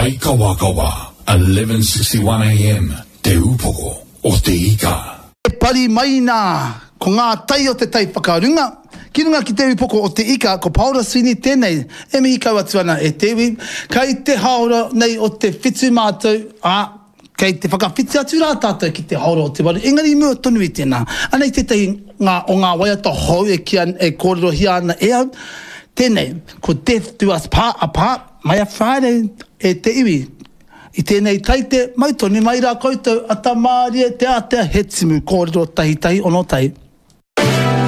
Mai Kawa, 11:61 a.m. Te upoko o te ika. E pari mai nā, ko ngā tai o te tai whakarunga. Ki runga ki te upoko o te ika, ko Paula Sweeney tēnei, e mihi kau atu ana e tewi. Kei te haora nei o te whitu mātou, kei te whakawhiti atu rā tātou ki te haora o te waru. Engari mua tonu i tēnā. Anei tētai o ngā waiata hou e kōrero hi ana e au. Tēnei, ko Death Do Us Apart, mai a Friday e te iwi. I tēnei taite, mai tonu mai rā koutou, ata mārie te atea he timu kōrero tahi ono tai.